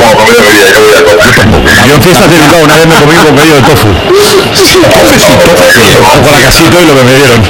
comida media, yo voy a comer. Yo en fiestas de Bilbao una vez me comí un bocadillo de tofu. Con la casito y lo que me dieron.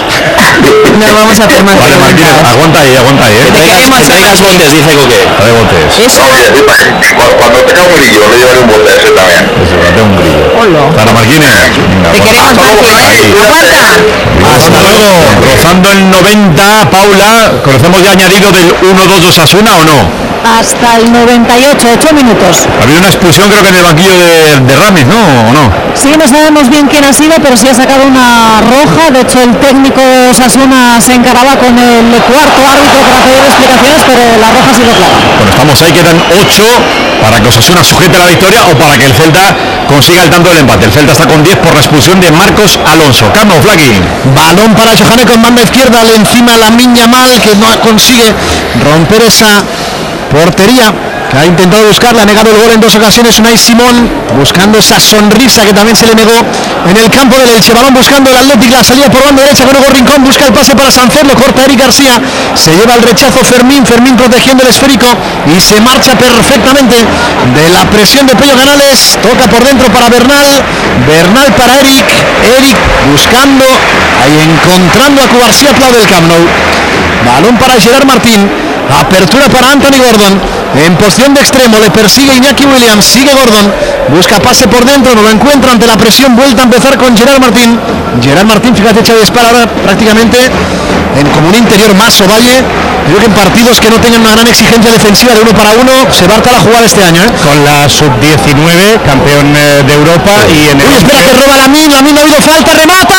No vamos a hacer más. Vale, Martínez, aguanta ahí, Que traigas botes, dice Coque. Trae botes. Eso. Cuando tenga un brillo, le llevaré un bote a ese también. Eso, date un brillo. Hola. Sara Martínez. Te queremos mucho, Aguanta. Hasta luego. Rozando el 90, Paula, ¿conocemos ya añadido del 1-2 de Osasuna o no? Hasta el 98, 8 minutos. Ha habido una expulsión creo que en el banquillo de Ramis, ¿no? ¿O no? Sí, no sabemos bien quién ha sido, pero sí ha sacado una roja. De hecho, el técnico de Osasuna se encaraba con el cuarto árbitro para pedir explicaciones, pero la roja ha sido clara. Bueno, estamos ahí, quedan 8 para que Osasuna sujete la victoria o para que el Celta consiga el tanto del empate. El Celta está con 10 por la expulsión de Marcos Alonso. Carlos Flaqui. Balón para Johane con banda izquierda, le encima Lamine Yamal, que no consigue romper esa portería que ha intentado buscar, le ha negado el gol en 2 ocasiones Unai Simón, buscando esa sonrisa que también se le negó en el campo del Elche. Balón buscando el Athletic, la salida por banda derecha con Hugo Rincón, busca el pase para Sánchez, lo corta Eric García, se lleva el rechazo Fermín protegiendo el esférico y se marcha perfectamente de la presión de Pello Canales, toca por dentro para Bernal para Eric buscando, ahí encontrando a Cubarsí a lado del Camp Nou. Balón para Gerard Martín, apertura para Anthony Gordon, en posición de extremo, le persigue Iñaki Williams, sigue Gordon, busca pase por dentro, no lo encuentra ante la presión, vuelta a empezar con Gerard Martín, fíjate, Xavi Espar ahora prácticamente como un interior más Ovalle. Creo que en partidos que no tengan una gran exigencia defensiva de 1 para 1 se va a estar a jugar este año, ¿eh? Con la sub-19, campeón de Europa y en el... Uy, espera que roba Lamine ha habido falta, remata,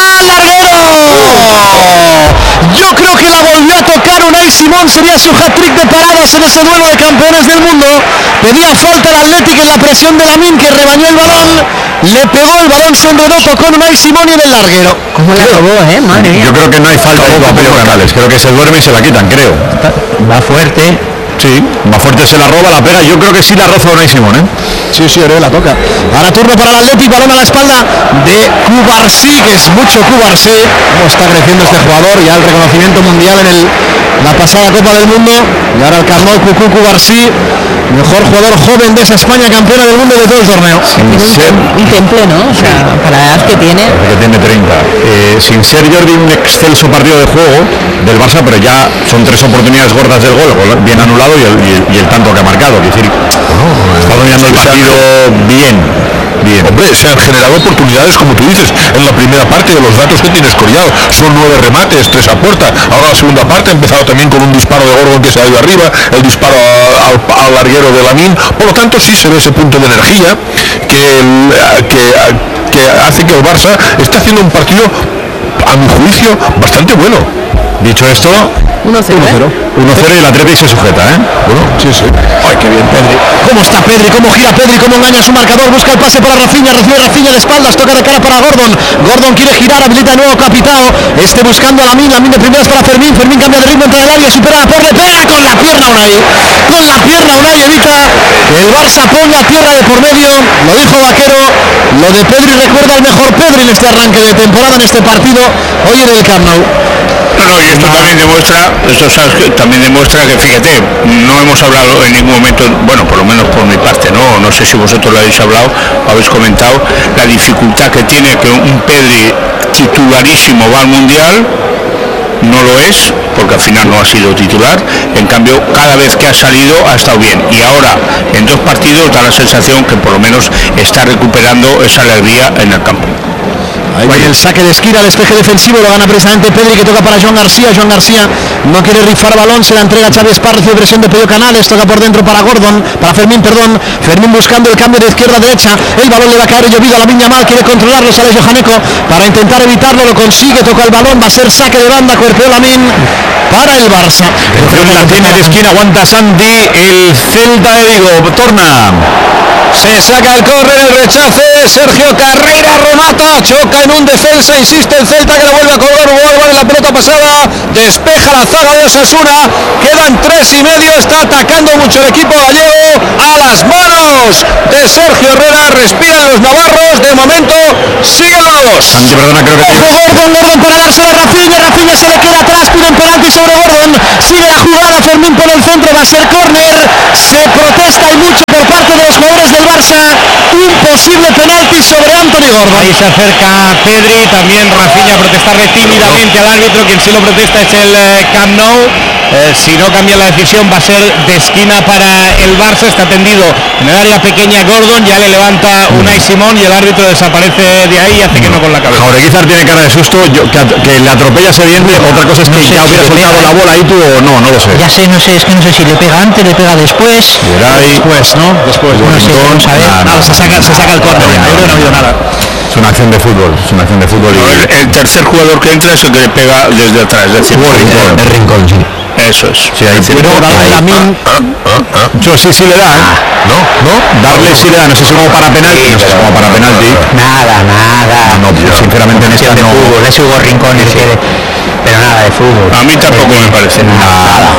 larguero. Yo creo que la volvió a tocar Unai Simón, sería su hat-trick de paradas en ese duelo de campeones del mundo. Pedía falta el Atlético en la presión de Lamine, que rebañó el balón, le pegó el balón, se enredó, tocó Unai Simón y en el larguero. ¿Cómo la robó, madre mía? Yo creo que no hay falta de Pello Canales, creo que se duerme y se la quitan, creo. Va fuerte. Sí, más fuerte se la roba, la pega. Yo creo que sí la roza Unai Simón, ¿eh? Sí, creo que la toca. Ahora turno para el Atlético, balón a la espalda de Cubarsí, que es mucho Cubarsí. Cómo está creciendo este jugador, ya el reconocimiento mundial en la pasada Copa del Mundo. Y ahora el Camp Nou, Cubarsí, mejor jugador joven de esa España, campeona del mundo de todo el torneo. Un temple, ¿no? O sea, para la edad que tiene. Que tiene 30. Sin ser Jordi un excelso partido de juego del Barça, pero ya son 3 oportunidades gordas del gol, bien anulado y el tanto que ha marcado. Es decir, está dominando el partido bien. Hombre, se han generado oportunidades, como tú dices, en la primera parte. De los datos que tienes, Corial, son 9 remates, 3 a puerta. Ahora la segunda parte ha empezado también con un disparo de Gordon que se ha ido arriba, el disparo al larguero de Lamine. Por lo tanto, sí se ve ese punto de energía que hace que el Barça esté haciendo un partido, a mi juicio, bastante bueno. Dicho esto, 1-0 y el Atleti se sujeta, ¿eh? Bueno, sí. Ay, qué bien Pedri. ¿Cómo está Pedri? ¿Cómo gira Pedri? ¿Cómo engaña a su marcador? Busca el pase para Rafinha, recibe Rafinha de espaldas, toca de cara para Gordon. Gordon quiere girar, habilita de nuevo Capitao. Buscando a Lamine de primeras para Fermín. Fermín cambia de ritmo, entra del área, supera a Por, le pega con la pierna Unai. Evita que el Barça ponga tierra de por medio. Lo dijo Vaquero. Lo de Pedri recuerda al mejor Pedri en este arranque de temporada, en este partido, hoy en el Camp Nou. Y esto también demuestra que, fíjate, no hemos hablado en ningún momento, bueno, por lo menos por mi parte, no sé si vosotros lo habéis hablado, habéis comentado la dificultad que tiene que un Pedri titularísimo va al Mundial. No lo es, porque al final no ha sido titular. En cambio, cada vez que ha salido ha estado bien, y ahora en 2 partidos da la sensación que por lo menos está recuperando esa alegría en el campo. Ahí va el saque de esquina, el despeje defensivo, lo gana precisamente Pedri, que toca para Joan García. Joan García no quiere rifar balón, se la entrega a Xavi Espar, recibe presión de Pello Canales, toca por dentro para Fermín, Fermín buscando el cambio de izquierda a derecha, el balón le va a caer llovido a Lamine Yamal, quiere controlarlo, sale Johaneco para intentar evitarlo, lo consigue, toca el balón, va a ser saque de banda, cuerpeó Lamine para el Barça. La tiene de esquina, aguanta Santi, el Celta de Vigo, torna. Se saca el córner, el rechace, Sergio Carreira remata, choca en un defensa, insiste el Celta, que la vuelve a colgar Hugo Álvarez, la pelota pasada, despeja la zaga de Osasuna, quedan 3,5, está atacando mucho el equipo gallego, a las manos de Sergio Herrera, respiran los navarros, de momento siguen los 2. Santi, perdona, creo que... Gordon para darse a Rafinha se le queda atrás, piden penalti sobre Gordon, sigue la jugada, Fermín por el centro, va a ser córner, se protesta y mucho por parte Gordon. Ahí se acerca Pedri, también Rafinha a protestarle tímidamente al árbitro. Quien sí lo protesta es el Camp Nou. Si no cambia la decisión va a ser de esquina para el Barça. Está tendido en el área pequeña Gordon, ya le levanta Unai Simón y el árbitro desaparece de ahí y hace que no con la cabeza. Jaureguizar tiene cara de susto, que le atropella ese diente. Otra cosa es que ya hubiera soltado la bola ahí tú o no lo sé. Ya sé, no sé si le pega antes, le pega después. Después, ¿no? Después. No sé, vamos a ver. Se saca el córner. Yo creo que no ha habido nada. Es una acción de fútbol, y El tercer jugador que entra es el que le pega desde atrás, es decir, el rincón, sí. eso es. Sí, ahí sí le da, darle sí le da, no sé si como para penalti, Nada. No, sinceramente en esta de no. fútbol, es Hugo Rincones, pero nada de fútbol. A mí tampoco me parece. Nada.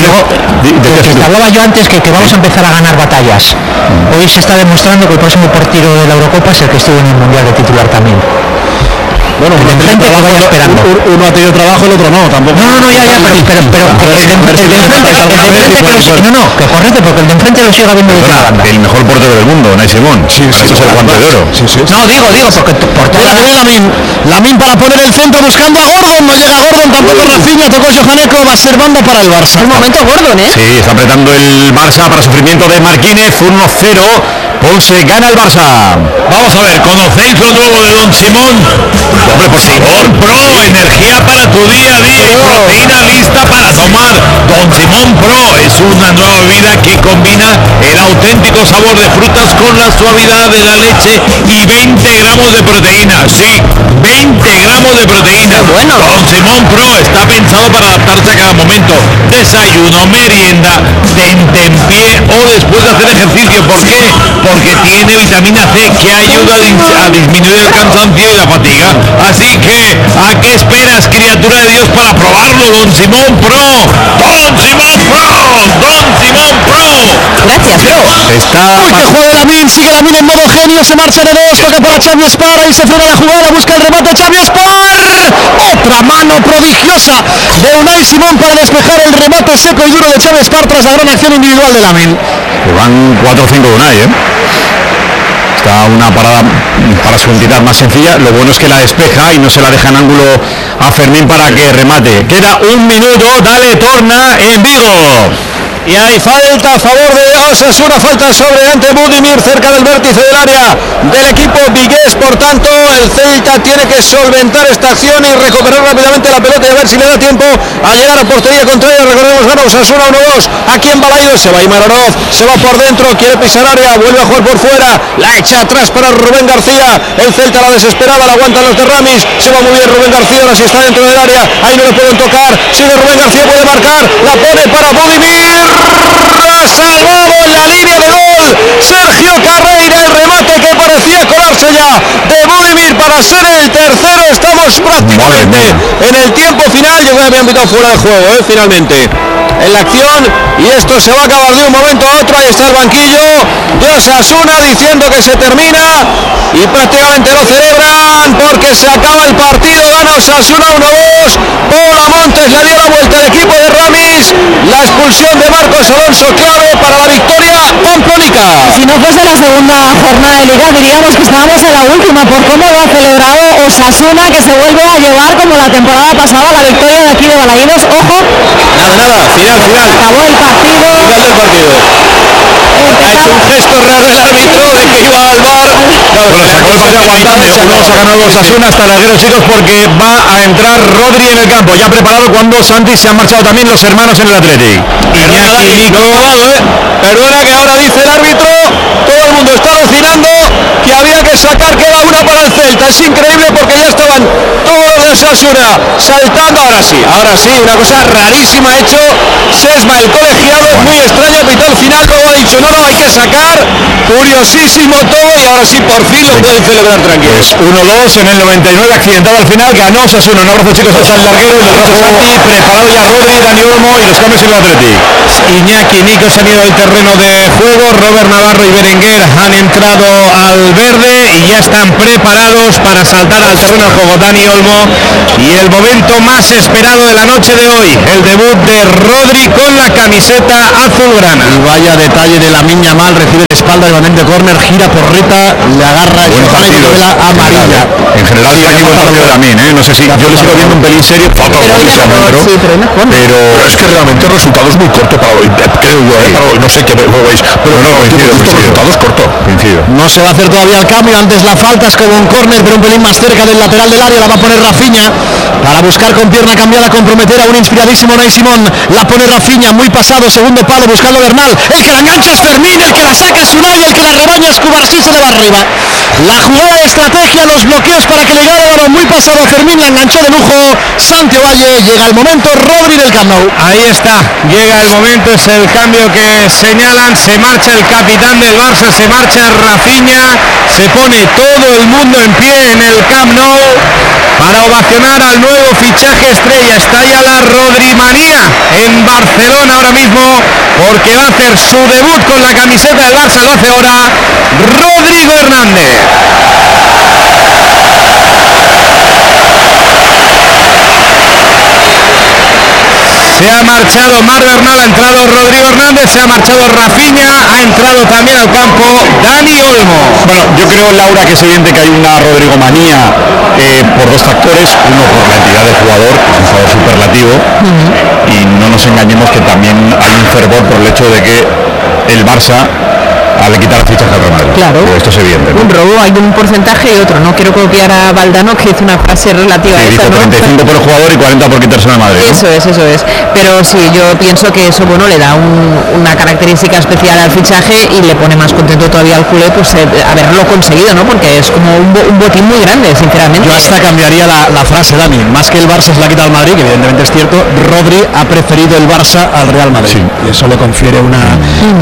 12. Te hablaba yo antes que vamos a empezar a ganar batallas. Hoy se está demostrando que el próximo partido de la Eurocopa es el que estuvo en el Mundial de titular también. Bueno, el de enfrente que vaya esperando. Uno ha tenido trabajo, el otro no, tampoco. No, ya, pero el de enfrente que correcto, porque el de enfrente lo siga viendo de otra banda. El mejor portero del mundo, Unai Simón. Esto es el guante de oro. No, digo, porque por toda Lamin para poner el centro buscando a Gordon, no llega Gordon, tampoco Rafinha, tocó Johaneco, va a ser banda para el Barça. Un momento Gordon, ¿eh? Sí, está apretando el Barça para sufrimiento de Marquínez, 1-0. Ponce gana el Barça. Vamos a ver, ¿conocéis lo nuevo de Don Simón? Hombre, por Simón Pro, energía para tu día a día y proteína lista para tomar. Don Simón Pro es una nueva bebida que combina el auténtico sabor de frutas con la suavidad de la leche y 20 gramos de proteína. Sí, 20 gramos de proteína. Bueno. Don Simón Pro está pensado para adaptarse a cada momento. Desayuno, merienda, tentempié o después de hacer ejercicio. ¿Por qué? Porque tiene vitamina C que ayuda a disminuir el cansancio y la fatiga. Así que, ¿a qué esperas, criatura de Dios, para probarlo? Don Simón Pro. Don Simón Pro. Don Simón Pro. Gracias, bro. Uy, que juega Lamin, sigue Lamin en modo genio, se marcha de dos, toca para Xavi Espar, ahí se frena la jugada, busca el remate Xavi Espar. Otra mano prodigiosa de Unai Simón para despejar el remate seco y duro de Xavi Espar tras la gran acción individual de Lamin. Que van 4-5 de Unai, Está una parada para su entidad más sencilla. Lo bueno es que la despeja y no se la deja en ángulo a Fermín para que remate. Queda un minuto, dale, torna en Vigo. Y hay falta a favor de Osasuna, falta sobre ante Budimir cerca del vértice del área del equipo vigués. Por tanto, el Celta tiene que solventar esta acción y recuperar rápidamente la pelota y a ver si le da tiempo a llegar a portería contraria. Recordemos, gana Osasuna 1-2 aquí en Balaidos. Se va Imanolov, se va por dentro, quiere pisar área, vuelve a jugar por fuera, la echa atrás para Rubén García. El Celta la desesperada, la aguantan los de Ramis, se va muy bien Rubén García, ahora sí está dentro del área, ahí no le pueden tocar, sigue Rubén García, puede marcar, la pone para Budimir. Salvado en la línea de gol Sergio Carreira, el remate que parecía colarse ya de Budimir para ser el tercero. Estamos prácticamente en el tiempo final. Yo creo que habían pitado fuera de juego, finalmente en la acción, y esto se va a acabar de un momento a otro. Ahí está el banquillo de Osasuna diciendo que se termina y prácticamente lo celebran porque se acaba el partido. Gana Osasuna 1-2. Paula Montes le dio la vuelta al equipo de Ramis. La expulsión de Marcos Alonso clave para la victoria pamplónica. Si no fuese la segunda jornada de Liga, diríamos que estábamos en la última por cómo lo ha celebrado Osasuna, que se vuelve a llevar como la temporada pasada la victoria de aquí de Balaidos. Ojo, Nada, final. acabó el partido. Final del partido. Ha hecho un gesto raro el árbitro de que iba al bar. Bueno, se acabó el partido aguantando. 1-2 ha ganado Osasuna hasta el larguero, chicos, porque va a entrar Rodri en el campo. Ya preparado cuando Santi se han marchado también los hermanos en el Athletic. Iñaki y Nico. Perdona que ahora dice el árbitro, todo el mundo está alucinando que había que sacar, queda una para el Celta. Es increíble porque ya estaban todos los de Osasuna saltando. Ahora sí, una cosa rarísima ha hecho Sesma, el colegiado, muy extraño, pitó al final, luego ha dicho no, hay que sacar, curiosísimo todo, y ahora sí, por fin lo pueden celebrar tranquilos. 1-2 en el 99, accidentado al final, ganó Osasuna. Un abrazo, chicos, hasta el larguero, y los brazos Santi, preparado ya Rodri, Dani Olmo y los cambios en el Athletic. Iñaki y Nico se han ido al terreno de juego, Robert Navarro y Berenguer han entrado al verde y ya están preparados para saltar al terreno de juego Dani Olmo, y el momento más esperado de la noche de hoy, el debut de Rodri con la camiseta azulgrana. Y vaya detalle de Lamine Yamal, recibe de espalda de Van de córner, gira por Rita, le agarra y de la amarilla. En general está aquí buen partido de Lamine, no sé si yo le sigo viendo un pelín serio, pero es que realmente el resultado es muy corto para hoy, creo yo, no sé qué veis, pero no, estos resultados corto. No se va a hacer todavía el cambio, antes la falta es como un córner, pero un pelín más cerca del lateral del área, la va a poner Rafinha para buscar con pierna cambiada, comprometer a un inspiradísimo Unai Simón, la pone Rafinha, muy pasado, segundo palo, buscando Bernal, el que la engancha es Fermín, el que la saca es Unai, el que la rebaña es Cubarsí, se le va arriba. La jugada de estrategia, los bloqueos para que le llegue el balón, muy pasado Fermín, la enganchó de lujo Santi Valle, llega el momento, Rodri del Camp Nou. Ahí está, llega el momento, es el cambio que señalan, se marcha el capitán del Barça, se marcha Rafinha, se pone todo el mundo en pie en el Camp Nou para ovacionar al nuevo fichaje estrella. Está ya la Rodrimanía en Barcelona ahora mismo, porque va a hacer su debut con la camiseta del Barça, lo hace ahora Rodrigo Hernández. Se ha marchado Marc Bernal, ha entrado Rodrigo Hernández, se ha marchado Rafinha, ha entrado también al campo Dani Olmo. Bueno, yo creo, Laura, que es evidente que hay una Rodrigo manía por dos factores. Uno, por la entidad del jugador, que es un jugador superlativo, y no nos engañemos que también hay un fervor por el hecho de que el Barça le quitar fichas al Real Madrid. Claro. Esto es evidente, ¿no? Un robo, hay un porcentaje y otro. No quiero copiar a Valdano, que hizo una frase relativa a esta, ¿no? 35 por el jugador y 40 por quitarse al Madrid, ¿no? Eso es. Pero sí, yo pienso que eso, bueno, le da una característica especial al fichaje y le pone más contento todavía al culé, pues haberlo conseguido, ¿no? Porque es como un botín muy grande, sinceramente. Yo hasta cambiaría la frase, Dani. Más que el Barça se la ha quitado al Madrid, que evidentemente es cierto, Rodri ha preferido el Barça al Real Madrid. Sí. Y eso le confiere una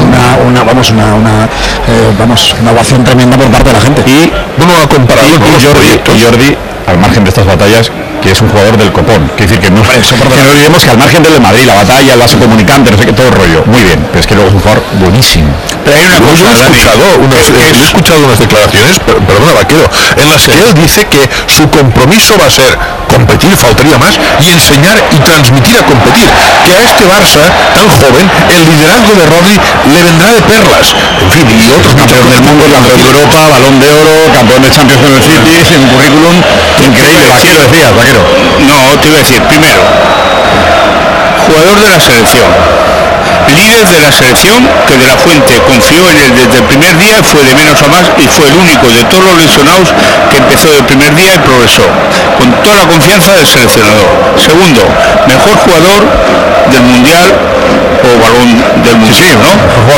ovación tremenda por parte de la gente. Y bueno, a comparar Jordi, al margen de estas batallas, que es un jugador del copón, que decir que no olvidemos que al margen del Madrid, la batalla, el vaso comunicante, no sé qué, todo el rollo, muy bien, pero es que luego es un jugador buenísimo. Pero hay una cosa, he escuchado unas declaraciones, perdona, Vaquero, en las que él dice que su compromiso va a ser competir, faltaría más, y enseñar y transmitir a competir, que a este Barça tan joven el liderazgo de Rodri le vendrá de perlas, en fin, y otros campeón del mundo, campeón de Europa, Balón de Oro, campeón de Champions con el City, sin currículum increíble. Vaquero, decías, Vaquero. No, te iba a decir, primero, jugador de la selección, líder de la selección, que De La Fuente confió en él desde el primer día, fue de menos a más y fue el único de todos los lesionados que empezó del primer día y progresó, con toda la confianza del seleccionador. Segundo, mejor jugador del Mundial o Balón del Mundial, ¿no?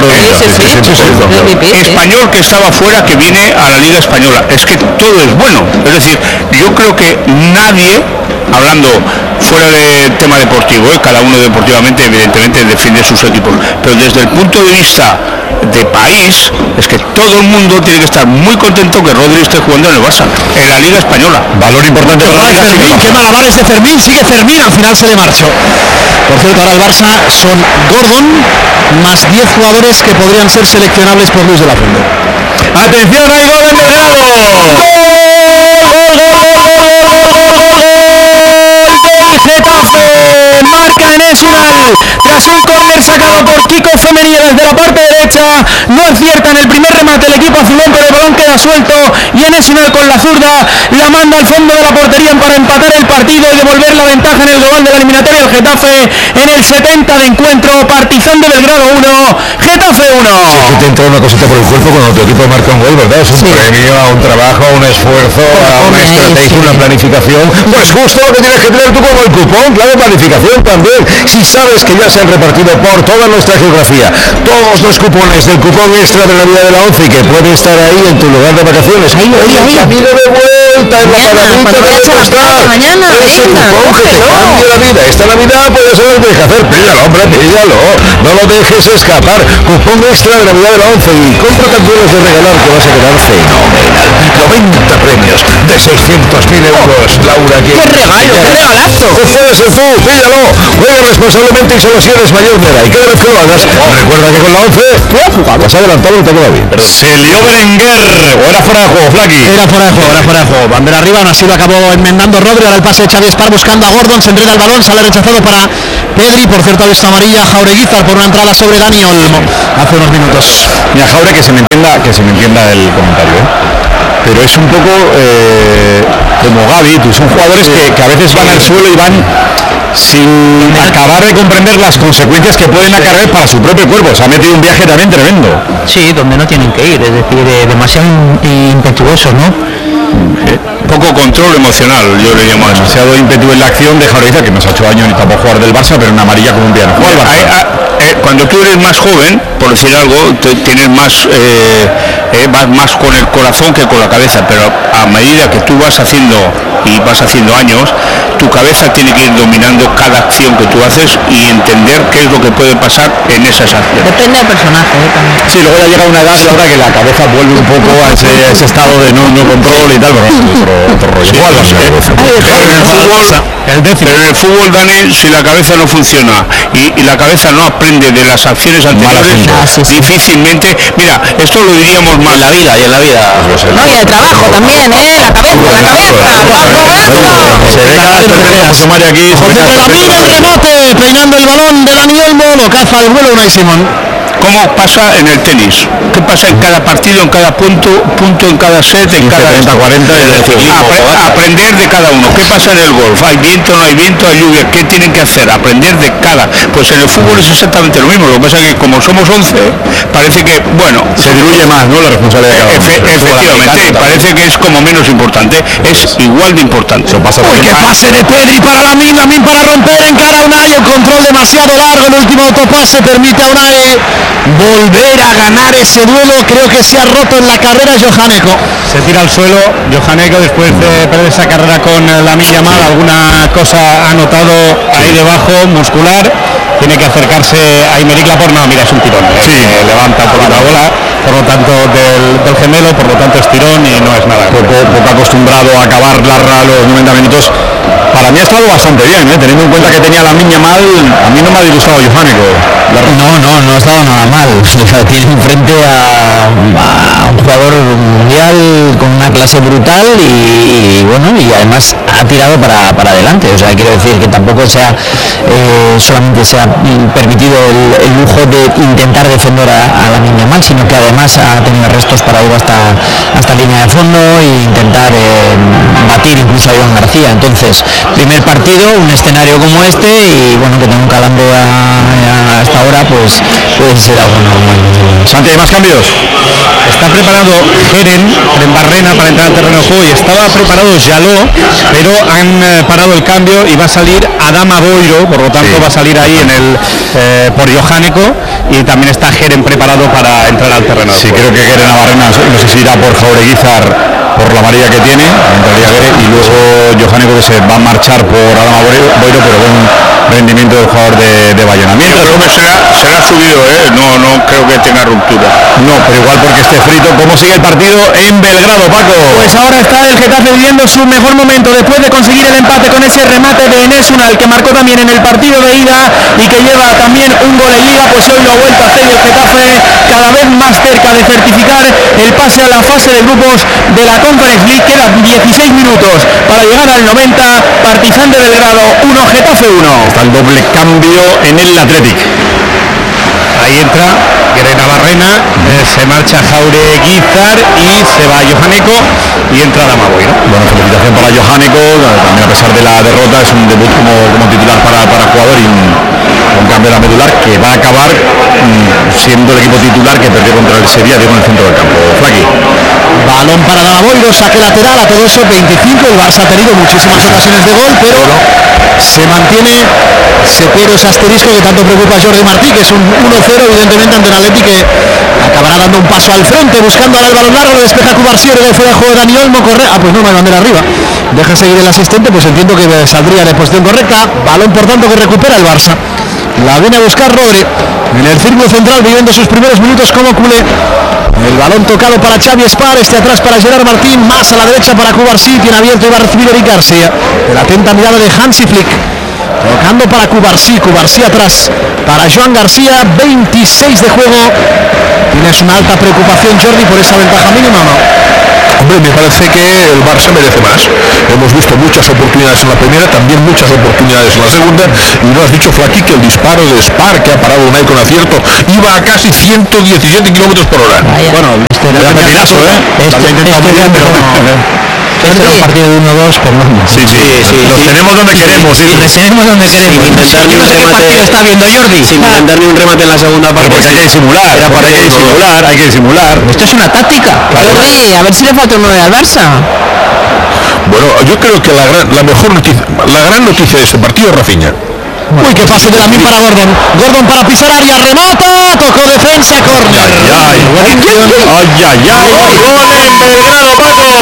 Español que estaba fuera, que viene a la Liga Española. Es que todo es bueno. Es decir, yo creo que nadie, hablando fuera del tema deportivo, cada uno deportivamente evidentemente defiende sus equipos, pero desde el punto de vista de país, es que todo el mundo tiene que estar muy contento que Rodri esté jugando en el Barça, en la Liga Española. Valor importante para la Fermín, qué malabares de Fermín, sigue Fermín, al final se le marchó. Por cierto, ahora el Barça son Gordon más 10 jugadores que podrían ser seleccionables por Luis de la Fuente. Atención, hay gol en Belgrado. Getafe, marca Enes Unal tras un córner sacado por Kiko Femenía desde la parte derecha, no acierta en el primer remate el equipo azulón, pero el balón queda suelto y Enes Unal con la zurda la manda al fondo de la portería para empatar el partido y devolver la ventaja en el global de la eliminatoria al Getafe en el 70 de encuentro. Partizan de Belgrado 1, Getafe 1. Si te entra una cosita por el cuerpo cuando tu equipo marca un gol, ¿verdad? Es un premio a un trabajo, a un esfuerzo, a una estrategia, una planificación. Pues justo lo que tienes que tener tú como el cupón, claro, planificación también. Si sabes que ya se han repartido por toda nuestra geografía todos los cupones del cupón extra de la vida de la 11 y que puede estar ahí en tu lugar de vacaciones. Amigo de vuelta en la paradita de demostrar mañana, ese cupón que te cambie la vida. Esta Navidad puede ser lo que tienes que hacer. Píllalo, hombre, píllalo. No lo dejes escapar. Cupón extra de Navidad de la 11 y compra canciones de regalar que vas a quedar fenomenal. 90 premios de 600.000 euros. Laura, ¿qué regalo? ¡Qué regalazo! Puedes ser tú, píllalo. Juega responsablemente y solo si eres mayor de edad. Y cada vez que lo hagas, recuerda que con la 11 has adelantado y te queda bien. Se lió Berenguer, o era fuera de juego, Flaqui. Era fuera de juego. Bandera arriba, aún así lo acabó enmendando Rodri. Ahora el pase de Xavi Espar buscando a Gordon, se enreda el balón, sale rechazado para Pedri. Por cierto, ha visto amarilla Jaureguizar por una entrada sobre Dani Olmo hace unos minutos. Mira, Jaure, que se me entienda el comentario, pero es un poco como Gavi. Son jugadores que a veces van al suelo y van sin acabar de comprender las consecuencias que pueden acarrear para su propio cuerpo. Se ha metido un viaje también tremendo. Sí, donde no tienen que ir, es decir, demasiado impetuosos, ¿no? Poco control emocional, yo le llamo a eso. Demasiado ímpetu en la acción de Jaureguizar, que no se ha hecho años ni tampoco jugar del Barça, pero en amarilla como un piano. Cuando tú eres más joven, por decir algo, tienes más, vas más con el corazón que con la cabeza, pero a medida que tú vas haciendo años, tu cabeza tiene que ir dominando cada acción que tú haces y entender qué es lo que puede pasar en esas acciones. Depende del personaje también. Sí, luego ya llega una edad, Laura, que la cabeza vuelve un poco a ese estado de no control y tal, pero otro rollo. Pero en el fútbol, Dani, si la cabeza no funciona y la cabeza no aprende de las acciones anteriores, difícilmente, mira, esto lo diríamos más. En la vida. No, y el trabajo también, la cabeza. Se ve que José María aquí. El rebote, peinando el balón de Dani Olmo, lo caza al vuelo Unai Simón. ¿Cómo pasa en el tenis? ¿Qué pasa en cada partido, en cada punto en cada set, en cada 30, 40 aprender de cada uno? ¿Qué pasa en el golf? ¿Hay viento, no hay viento, hay lluvia? ¿Qué tienen que hacer? Aprender de cada. Pues en el fútbol es exactamente lo mismo. Lo que pasa es que como somos 11, parece que, bueno, se diluye más, ¿no? La responsabilidad de cada uno. Efectivamente, parece que es como menos importante. Es igual de importante. Eso pasa. ¡Qué pase de Pedri para Lamin para romper en cara a Unai! El control demasiado largo, el último autopase permite a Unai volver a ganar ese duelo. Creo que se ha roto en la carrera Johaneko. Se tira al suelo Johaneko después de perder esa carrera con Lamine Yamal. Alguna cosa ha notado ahí debajo, muscular. Tiene que acercarse a Aymeric Laporte. No, mira, es un tirón. Levanta por la bola, por lo tanto del gemelo, por lo tanto es tirón y no es nada. Poco acostumbrado a acabar los 90 minutos. Para mí ha estado bastante bien, teniendo en cuenta que tenía Lamine Yamal. A mí no me ha disgustado Johaneko. No ha estado nada mal. Tiene enfrente a un jugador mundial con una clase brutal y bueno, y además ha tirado para adelante. O sea, quiero decir que tampoco solamente se ha permitido el lujo de intentar defender a Lamine Yamal, sino que además ha tenido restos para ir hasta línea de fondo e intentar batir incluso a Iván García. Entonces, primer partido, un escenario como este, y bueno, que tengo un calambre hasta ahora, pues será bueno. Santi, ¿hay más cambios? Está preparado Jeren Barrena para entrar al terreno de juego y estaba preparado Jaló, pero han parado el cambio y va a salir Adama Boiro, por lo tanto va a salir ahí por Johaneko, y también está Jeren preparado para entrar al terreno de juego. Creo que Jeren a Barrena, no sé si irá por Jaureguizar por la amarilla que tiene, entraría Jeren, y luego Johaneko, que se va a marchar por Adama Boiro, pero con rendimiento del jugador de Bayona. Mientras creo que será subido, no creo que tenga ruptura. No, pero igual porque esté frito. ¿Cómo sigue el partido en Belgrado, Paco? Pues ahora está el Getafe viviendo su mejor momento después de conseguir el empate con ese remate de Enes Unal, que marcó también en el partido de ida y que lleva también un gol en liga. Pues hoy lo ha vuelto a hacer el Getafe, cada vez más cerca de certificar el pase a la fase de grupos de la Conference League. Quedan 16 minutos para llegar al 90. Partizan de Belgrado 1, Getafe 1. Está el doble cambio en el Athletic. Ahí entra Grena Barrena, se marcha Jaureguizar y se va Johaneko y entra Adama Boiro. Bueno, felicitación para Johaneko, también a pesar de la derrota, es un debut como titular para jugador y un cambio de la medular que va a acabar siendo el equipo titular que perdió contra el Sevilla, digo, en el centro del campo. Flaqui. Balón para Adama Boiro, saque lateral, a todo eso 25. El Barça ha tenido muchísimas ocasiones de gol, pero se mantiene, se pierde ese asterisco que tanto preocupa a Jordi Martí, que es un 1-0 evidentemente ante el Atleti, que acabará dando un paso al frente, buscando ahora el balón largo, le despeja Cubarsí, de fuera de juego de Dani Olmo, pues no hay bandera arriba, deja seguir el asistente, pues entiendo que saldría de posición correcta, balón por tanto que recupera el Barça, la viene a buscar Rodri, en el círculo central viviendo sus primeros minutos como culé, el balón tocado para Xavi Espar, atrás para Gerard Martín, más a la derecha para Cubarsí, tiene abierto y va a recibir Eric García, de la atenta mirada de Hansi Flick, tocando para Cubarsí atrás para Joan García, 26 de juego. ¿Tienes una alta preocupación, Jordi, por esa ventaja mínima o no? Hombre, me parece que el Barça merece más. Hemos visto muchas oportunidades en la primera, también muchas oportunidades en la segunda, y no has dicho, Flaqui, que el disparo de Spar, que ha parado Unai con acierto, iba a casi 117 kilómetros por hora. Bueno, Este era un partido de 1-2, pero no. Sí. Los tenemos donde queremos. Los tenemos donde queremos. Yo no sé qué partido está viendo Jordi. Sin intentar ni un remate en la segunda parte. Porque hay que disimular, hay que disimular. Esto es una táctica. Jordi, a ver si le falta un 9 al Barça. Bueno, yo creo que la gran noticia de este partido es Rafinha. Uy, qué pase de Lamine para Gordon para pisar área, remata, tocó defensa, córner. Ay, gol en Belgrado,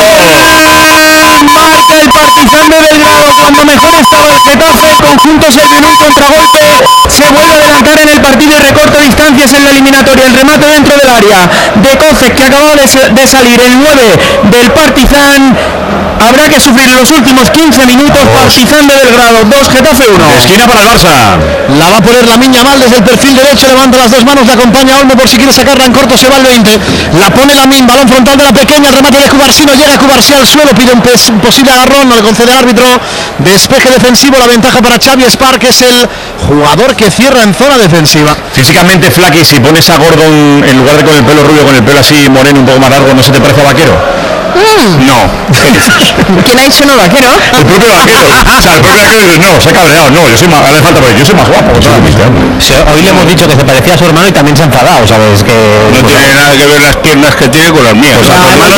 Marca el Partizan de Belgrado cuando mejor estaba el Getafe, el conjunto se viene un contragolpe, se vuelve a adelantar en el partido y recorta distancias en la eliminatoria, el remate dentro del área de Kovacic, que acababa de salir, el 9 del Partizan. Habrá que sufrir los últimos 15 minutos. Partizan de Belgrado 2, Getafe 1. Esquina para el Barça. La va a poner Lamine Yamal desde el perfil derecho, levanta las dos manos, la acompaña Olmo por si quiere sacarla en corto, se va al 20. La pone Lamine, balón frontal de la pequeña, el remate de Cubarsí, no llega Cubarsí al suelo, pide un posible agarrón, no le concede el árbitro. Despeje defensivo, la ventaja para Xavi Espar, que es el jugador que cierra en zona defensiva. Físicamente, Flaqui, si pones a Gordon en lugar de con el pelo rubio, con el pelo así moreno, un poco más largo, ¿no se te parece a Vaquero? No. ¿Quién ha dicho no, Vaquero? El propio Vaquero. O sea, el propio Vaquero dice, no, se ha cabreado, no, yo soy más, le falta porque yo soy más guapo. Hoy le hemos dicho que se parecía a su hermano y también se ha enfadado, ¿sabes? Que no tiene nada que ver las piernas que tiene con las mías. Pues a tu hermano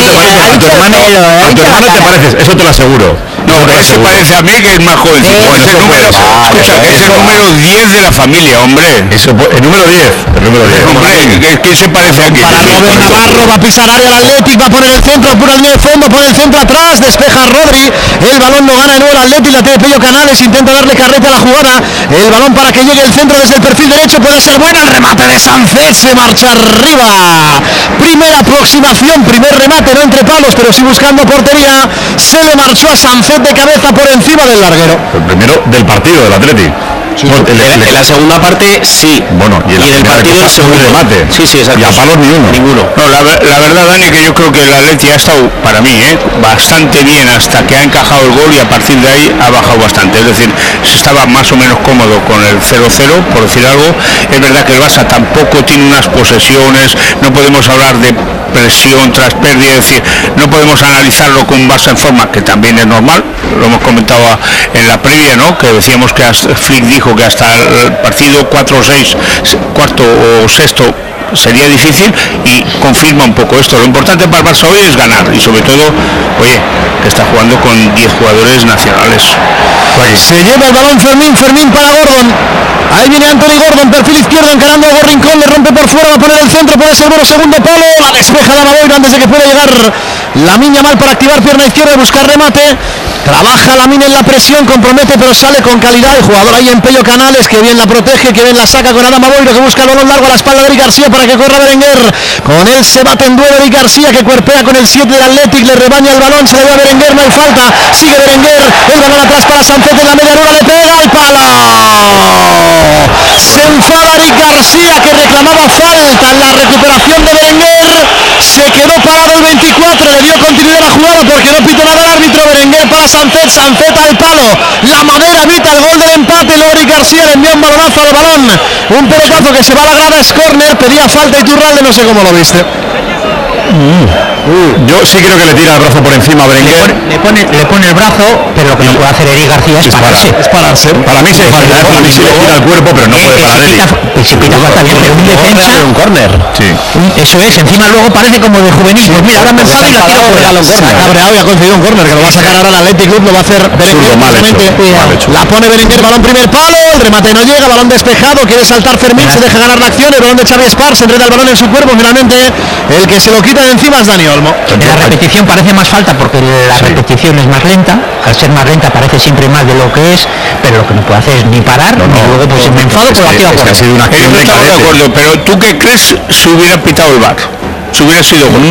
te pareces, eso te lo aseguro. No, ese parece a mí que es más jovencito. Es el número, escucha, es el número 10 de la familia, hombre. Eso, el número 10. Hombre, ¿qué se parece aquí? Para Robert Navarro, va a pisar área el Athletic, va a poner el centro, pura línea de fondo, pone el centro atrás, despeja Rodri, el balón lo gana de nuevo el Athletic, la tiene Pello Canales, intenta darle carrete a la jugada, el balón para que llegue el centro desde el perfil derecho, puede ser buena, el remate de Sancet, se marcha arriba, primera aproximación, primer remate, no entre palos, pero sí buscando portería, se le marchó a Sancet de cabeza por encima del larguero. El primero del partido del Athletic. Sí, en la segunda parte sí. Bueno, y en el partido el segundo remate. Sí, exacto. Y a palos ninguno. No, la verdad, Dani, que yo creo que el Atleti ha estado, para mí, bastante bien hasta que ha encajado el gol y a partir de ahí ha bajado bastante. Es decir, se estaba más o menos cómodo con el 0-0, por decir algo. Es verdad que el Barça tampoco tiene unas posesiones, no podemos hablar de presión tras pérdida, es decir, no podemos analizarlo con un Barça en forma, que también es normal, lo hemos comentado en la previa, ¿no? Que decíamos que Flick dijo que hasta el partido 4-6, cuarto o sexto sería difícil y confirma un poco esto. Lo importante para el Barça hoy es ganar y sobre todo, oye, que está jugando con 10 jugadores nacionales. Se lleva el balón Fermín para Gordon. Ahí viene Anthony Gordon, perfil izquierdo, encarando a Rincón, le rompe por fuera, va a poner el centro, puede ser bueno, segundo palo, la despeja de Amaboiro antes de que pueda llegar Lamine Yamal para activar pierna izquierda y buscar remate. Trabaja Lamine en la presión, compromete pero sale con calidad. El jugador ahí en Pello Canales, que bien la protege, que bien la saca con Adama Boiro, que busca el balón largo a la espalda de Eric García para que corra Berenguer. Con él se bate en duelo Eric García, que cuerpea con el 7 del Athletic, le rebaña el balón, se le da a Berenguer, no hay falta, sigue Berenguer, el balón atrás para Sancet en la media luna, le pega al palo. Se enfada Eric García, que reclamaba falta en la recuperación de Berenguer. Se quedó parado el 24, le dio continuidad a la jugada porque no pitó nada el árbitro. Berenguer para Sancet, Sancet al palo, la madera evita el gol del empate, luego Eric García le envía un balonazo al balón, un pelotazo que se va a la grada, es córner, pedía falta Iturralde, no sé cómo lo viste. Yo sí creo que le tira el brazo por encima a Berenguer. Le pone el brazo, pero lo que no puede hacer Eric García es pararse. Para mí se falta, para mí sí le tira el cuerpo, pero no puede parar Eric. Se pita falta bien, pero un defensa... un córner. Sí. Eso es, encima luego parece como de juvenil. Pues mira, ahora me enfado y la tiro fuera. Se ha cabreado y ha concedido un córner que lo va a sacar ahora el Athletic Club, lo va a hacer Berenguer. Mal hecho. La pone Berenguer, balón primer palo, el remate no llega, balón despejado, quiere saltar Fermín, se deja ganar la acción, el balón de Xavi Espar, se enreda el balón en su cuerpo, finalmente el que se lo quita de encima es Dani Olmo. En la repetición parece más falta porque la repetición es más lenta, al ser más lenta parece siempre más de lo que es, pero lo que no puede hacer es ni parar, ni luego pues me enfado por la tira por. Ha sido una acción de Estamos de acuerdo, pero ¿tú qué crees si hubiera pitado el VAR? Si hubiera sido gol.